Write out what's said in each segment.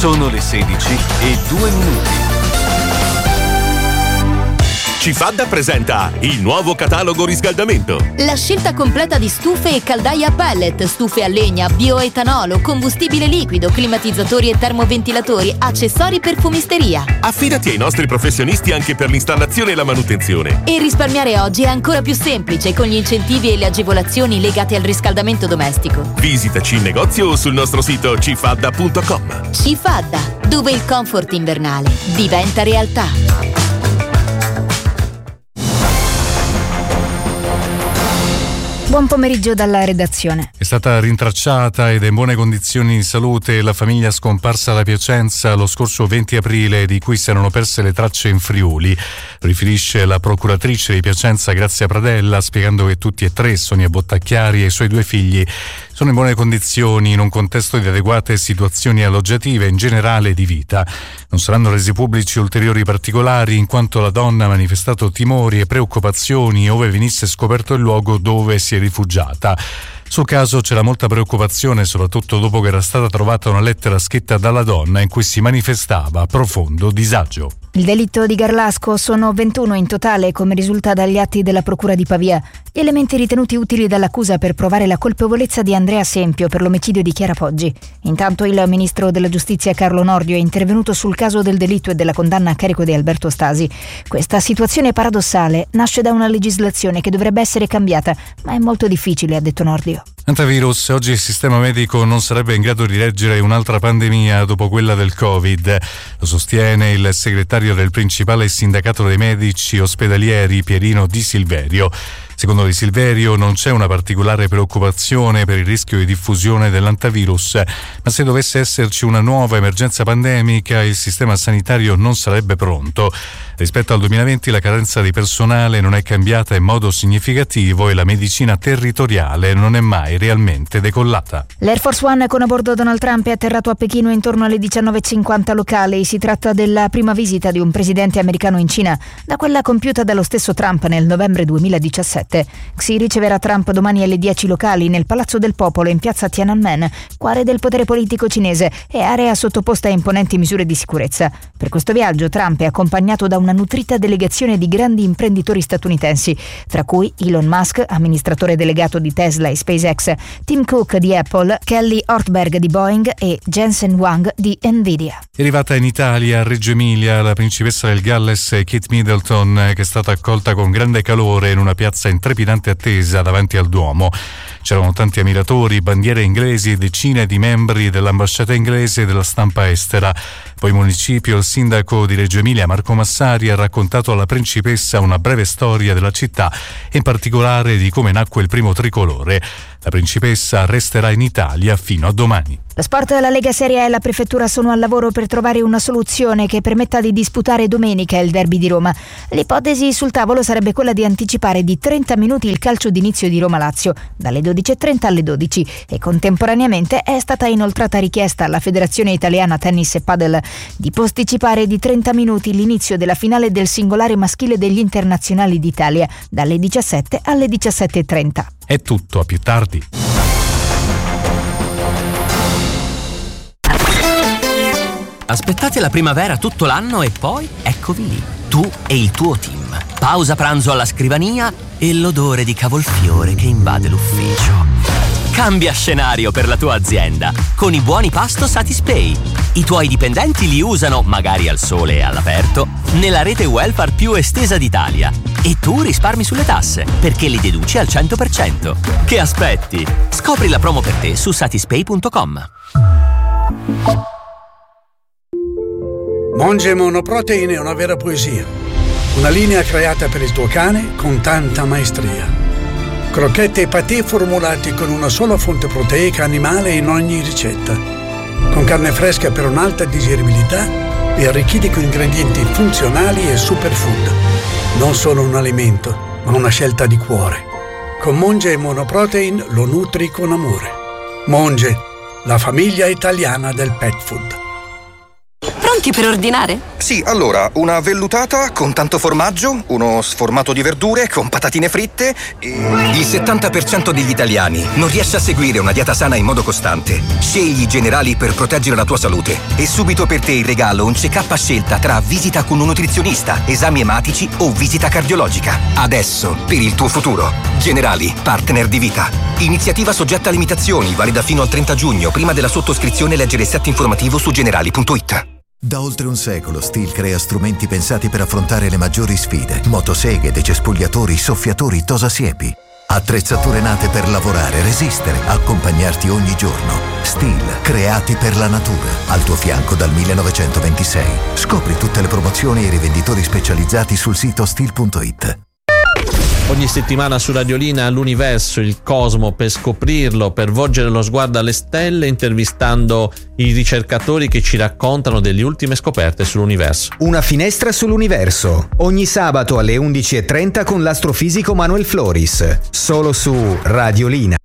Sono le 16:02. Cifadda presenta il nuovo catalogo riscaldamento. La scelta completa di stufe e caldaie a pellet, stufe a legna, bioetanolo, combustibile liquido, climatizzatori e termoventilatori, accessori per fumisteria. Affidati ai nostri professionisti anche per l'installazione e la manutenzione. E risparmiare oggi è ancora più semplice con gli incentivi e le agevolazioni legate al riscaldamento domestico. Visitaci in negozio o sul nostro sito cifadda.com. Cifadda, dove il comfort invernale diventa realtà. Buon pomeriggio dalla redazione. È stata rintracciata ed è in buone condizioni di salute la famiglia scomparsa da Piacenza lo scorso 20 aprile, di cui si erano perse le tracce in Friuli. Riferisce la procuratrice di Piacenza Grazia Pradella, spiegando che tutti e tre, Sonia Bottacchiari e i suoi due figli, sono in buone condizioni in un contesto di adeguate situazioni alloggiative e in generale di vita. Non saranno resi pubblici ulteriori particolari, in quanto la donna ha manifestato timori e preoccupazioni ove venisse scoperto il luogo dove si è rifugiata. Sul caso c'era molta preoccupazione, soprattutto dopo che era stata trovata una lettera scritta dalla donna in cui si manifestava profondo disagio. Il delitto di Garlasco sono 21 in totale, come risulta dagli atti della Procura di Pavia. Gli elementi ritenuti utili dall'accusa per provare la colpevolezza di Andrea Sempio per l'omicidio di Chiara Poggi. Intanto il ministro della Giustizia Carlo Nordio è intervenuto sul caso del delitto e della condanna a carico di Alberto Stasi. Questa situazione paradossale nasce da una legislazione che dovrebbe essere cambiata, ma è molto difficile, ha detto Nordio. Antivirus, oggi il sistema medico non sarebbe in grado di reggere un'altra pandemia dopo quella del Covid. Lo sostiene il segretario del principale sindacato dei medici ospedalieri, Pierino Di Silverio. Secondo Di Silverio non c'è una particolare preoccupazione per il rischio di diffusione dell'antivirus, ma se dovesse esserci una nuova emergenza pandemica il sistema sanitario non sarebbe pronto. Rispetto al 2020 la carenza di personale non è cambiata in modo significativo e la medicina territoriale non è mai realmente decollata. L'Air Force One con a bordo Donald Trump è atterrato a Pechino intorno alle 19:50 locali. Si tratta della prima visita di un presidente americano in Cina da quella compiuta dallo stesso Trump nel novembre 2017. Xi riceverà Trump domani alle 10 locali nel Palazzo del Popolo in piazza Tiananmen, cuore del potere politico cinese e area sottoposta a imponenti misure di sicurezza. Per questo viaggio Trump è accompagnato da una nutrita delegazione di grandi imprenditori statunitensi, tra cui Elon Musk, amministratore delegato di Tesla e SpaceX, Tim Cook di Apple, Kelly Ortberg di Boeing e Jensen Huang di Nvidia. È arrivata in Italia, a Reggio Emilia, la principessa del Galles Kate Middleton, che è stata accolta con grande calore in una piazza in trepidante attesa davanti al Duomo. C'erano tanti ammiratori, bandiere inglesi e decine di membri dell'ambasciata inglese e della stampa estera. Poi in municipio il sindaco di Reggio Emilia Marco Massari ha raccontato alla principessa una breve storia della città e in particolare di come nacque il primo tricolore. La principessa resterà in Italia fino a domani. Lo sport, la Lega Serie A e la Prefettura sono al lavoro per trovare una soluzione che permetta di disputare domenica il derby di Roma. L'ipotesi sul tavolo sarebbe quella di anticipare di 30 minuti il calcio d'inizio di Roma-Lazio, dalle 12:30 alle 12, e contemporaneamente è stata inoltrata richiesta alla Federazione Italiana Tennis e Padel di posticipare di 30 minuti l'inizio della finale del singolare maschile degli internazionali d'Italia, dalle 17 alle 17:30. È tutto, a più tardi. Aspettate la primavera tutto l'anno e poi eccovi lì, tu e il tuo team. Pausa pranzo alla scrivania e l'odore di cavolfiore che invade l'ufficio. Cambia scenario per la tua azienda con i buoni pasto Satispay. I tuoi dipendenti li usano, magari al sole e all'aperto, nella rete welfare più estesa d'Italia. E tu risparmi sulle tasse, perché li deduci al 100%. Che aspetti? Scopri la promo per te su satispay.com. Monge Monoprotein è una vera poesia. Una linea creata per il tuo cane con tanta maestria. Crocchette e patè formulati con una sola fonte proteica animale in ogni ricetta. Con carne fresca per un'alta digeribilità e arricchiti con ingredienti funzionali e superfood. Non solo un alimento, ma una scelta di cuore. Con Monge Monoprotein lo nutri con amore. Monge, la famiglia italiana del pet food. Pronti per ordinare? Sì, allora, una vellutata con tanto formaggio, uno sformato di verdure con patatine fritte e... Il 70% degli italiani non riesce a seguire una dieta sana in modo costante. Scegli Generali per proteggere la tua salute. E subito per te in regalo un check-up a scelta tra visita con un nutrizionista, esami ematici o visita cardiologica. Adesso, per il tuo futuro. Generali, partner di vita. Iniziativa soggetta a limitazioni, valida fino al 30 giugno. Prima della sottoscrizione leggere il set informativo su generali.it. Da oltre un secolo Stihl crea strumenti pensati per affrontare le maggiori sfide. Motoseghe, decespugliatori, soffiatori, tosasiepi. Attrezzature nate per lavorare, resistere, accompagnarti ogni giorno. Stihl, creati per la natura. Al tuo fianco dal 1926. Scopri tutte le promozioni e i rivenditori specializzati sul sito stihl.it. Ogni settimana su Radiolina l'universo, il cosmo, per scoprirlo, per volgere lo sguardo alle stelle, intervistando i ricercatori che ci raccontano delle ultime scoperte sull'universo. Una finestra sull'universo, ogni sabato alle 11:30 con l'astrofisico Manuel Floris, solo su Radiolina.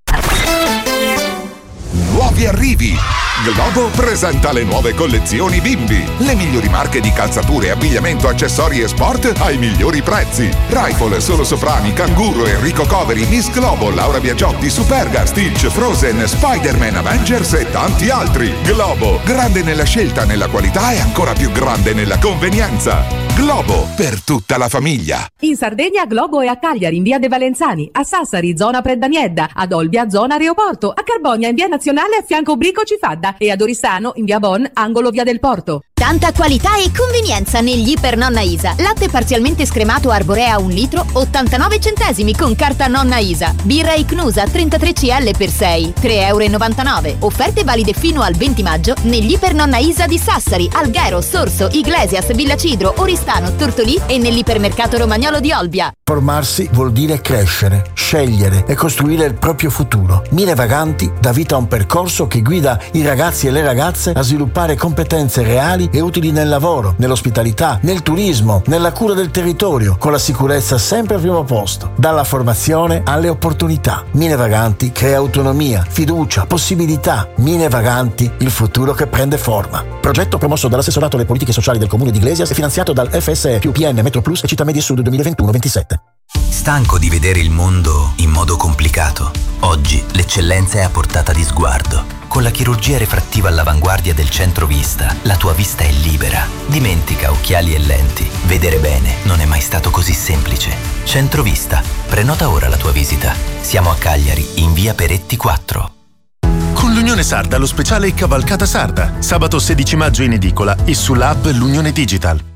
Nuovi arrivi! Globo presenta le nuove collezioni bimbi. Le migliori marche di calzature, abbigliamento, accessori e sport ai migliori prezzi. Rifle, Solo Soprani, Canguro, Enrico Coveri, Miss Globo, Laura Biagiotti, Superga, Stitch, Frozen, Spider-Man, Avengers e tanti altri. Globo, grande nella scelta, nella qualità e ancora più grande nella convenienza. Globo, per tutta la famiglia. In Sardegna Globo è a Cagliari in via De Valenzani, a Sassari zona Preddaniedda, ad Olbia zona Aeroporto, a Carbonia in via Nazionale a fianco Brico Cifadda e ad Oristano in via Bon, angolo via del Porto. Tanta qualità e convenienza negli Iper Nonna Isa. Latte parzialmente scremato Arborea 1 litro, 89 centesimi con carta Nonna Isa. Birra Icnusa 33 CL per 6, 3,99 €. Offerte valide fino al 20 maggio negli Iper Nonna Isa di Sassari, Alghero, Sorso, Iglesias, Villa Cidro, Oristano, Tortolì e nell'ipermercato Romagnolo di Olbia. Formarsi vuol dire crescere, scegliere e costruire il proprio futuro. Mine Vaganti dà vita a un percorso che guida i ragazzi e le ragazze a sviluppare competenze reali e utili nel lavoro, nell'ospitalità, nel turismo, nella cura del territorio, con la sicurezza sempre al primo posto. Dalla formazione alle opportunità. Mine Vaganti crea autonomia, fiducia, possibilità. Mine Vaganti, il futuro che prende forma. Progetto promosso dall'assessorato alle politiche sociali del comune di Iglesias e finanziato dal FSE più PN Metro Plus e Città Media Sud 2021-27. Stanco di vedere il mondo in modo complicato? Oggi l'eccellenza è a portata di sguardo. Con la chirurgia refrattiva all'avanguardia del Centro Vista, la tua vista è libera. Dimentica occhiali e lenti. Vedere bene non è mai stato così semplice. Centro Vista. Prenota ora la tua visita. Siamo a Cagliari, in via Peretti 4. Con l'Unione Sarda lo speciale Cavalcata Sarda. Sabato 16 maggio in edicola e sull'app L'Unione Digital.